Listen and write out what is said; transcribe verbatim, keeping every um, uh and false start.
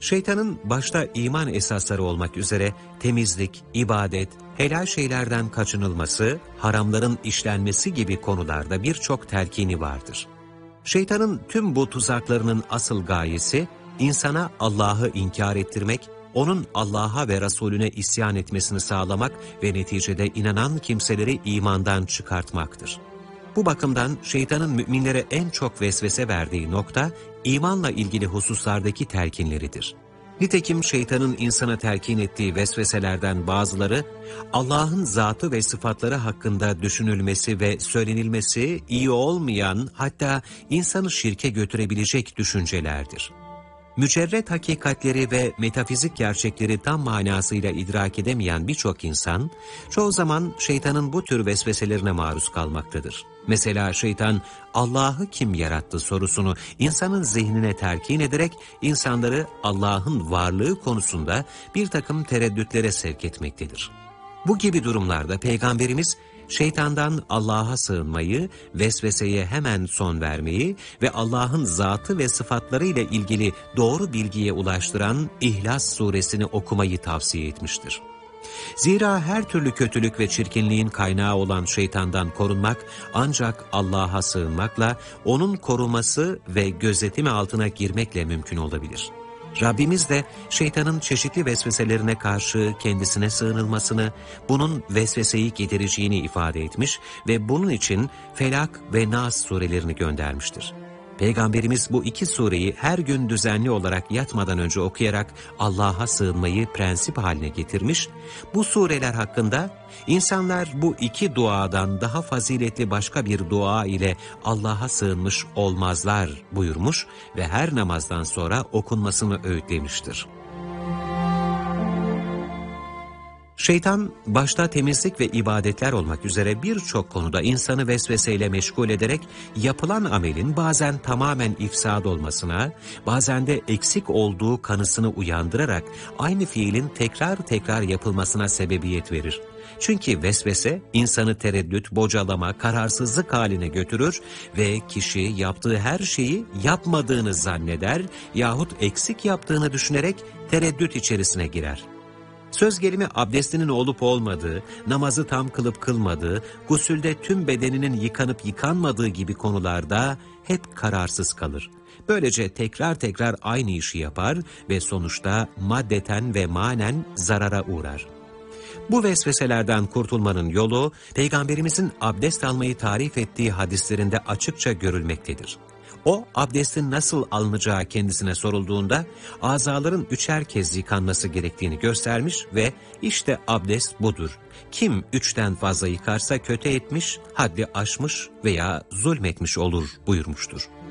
Şeytanın başta iman esasları olmak üzere temizlik, ibadet, helal şeylerden kaçınılması, haramların işlenmesi gibi konularda birçok telkini vardır. Şeytanın tüm bu tuzaklarının asıl gayesi, insana Allah'ı inkar ettirmek, onun Allah'a ve Resulüne isyan etmesini sağlamak ve neticede inanan kimseleri imandan çıkartmaktır. Bu bakımdan şeytanın müminlere en çok vesvese verdiği nokta, imanla ilgili hususlardaki telkinleridir. Nitekim şeytanın insana telkin ettiği vesveselerden bazıları, Allah'ın zatı ve sıfatları hakkında düşünülmesi ve söylenilmesi iyi olmayan, hatta insanı şirke götürebilecek düşüncelerdir. Mücerret hakikatleri ve metafizik gerçekleri tam manasıyla idrak edemeyen birçok insan, çoğu zaman şeytanın bu tür vesveselerine maruz kalmaktadır. Mesela şeytan, Allah'ı kim yarattı sorusunu insanın zihnine telkin ederek, insanları Allah'ın varlığı konusunda bir takım tereddütlere sevk etmektedir. Bu gibi durumlarda Peygamberimiz, şeytandan Allah'a sığınmayı, vesveseye hemen son vermeyi ve Allah'ın zatı ve sıfatları ile ilgili doğru bilgiye ulaştıran İhlas suresini okumayı tavsiye etmiştir. Zira her türlü kötülük ve çirkinliğin kaynağı olan şeytandan korunmak ancak Allah'a sığınmakla, onun koruması ve gözetimi altına girmekle mümkün olabilir. Rabbimiz de şeytanın çeşitli vesveselerine karşı kendisine sığınılmasını, bunun vesveseyi gidereceğini ifade etmiş ve bunun için Felak ve Nas surelerini göndermiştir. Peygamberimiz bu iki sureyi her gün düzenli olarak yatmadan önce okuyarak Allah'a sığınmayı prensip haline getirmiş, bu sureler hakkında insanlar bu iki duadan daha faziletli başka bir dua ile Allah'a sığınmış olmazlar buyurmuş ve her namazdan sonra okunmasını öğütlemiştir. Şeytan, başta temizlik ve ibadetler olmak üzere birçok konuda insanı vesveseyle meşgul ederek yapılan amelin bazen tamamen ifsad olmasına, bazen de eksik olduğu kanısını uyandırarak aynı fiilin tekrar tekrar yapılmasına sebebiyet verir. Çünkü vesvese insanı tereddüt, bocalama, kararsızlık haline götürür ve kişi yaptığı her şeyi yapmadığını zanneder yahut eksik yaptığını düşünerek tereddüt içerisine girer. Söz gelimi abdestinin olup olmadığı, namazı tam kılıp kılmadığı, gusülde tüm bedeninin yıkanıp yıkanmadığı gibi konularda hep kararsız kalır. Böylece tekrar tekrar aynı işi yapar ve sonuçta maddeten ve manen zarara uğrar. Bu vesveselerden kurtulmanın yolu, Peygamberimizin abdest almayı tarif ettiği hadislerinde açıkça görülmektedir. O, abdestin nasıl alınacağı kendisine sorulduğunda, azaların üçer kez yıkanması gerektiğini göstermiş ve işte abdest budur. Kim üçten fazla yıkarsa kötü etmiş, haddi aşmış veya zulmetmiş olur buyurmuştur.